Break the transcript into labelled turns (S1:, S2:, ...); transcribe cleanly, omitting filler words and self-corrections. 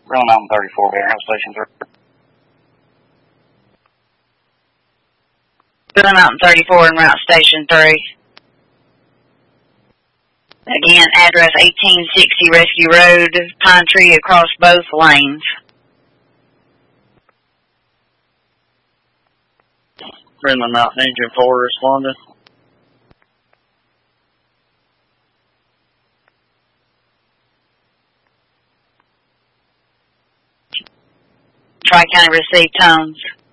S1: Brindle Mountain 34, Route Station 3.
S2: Brindle Mountain 34 and Route Station 3. Again, address 1860 Rescue Road, Pine Tree across both lanes.
S1: Brindle Mountain Engine 4 responding.
S2: Tri-County received tones.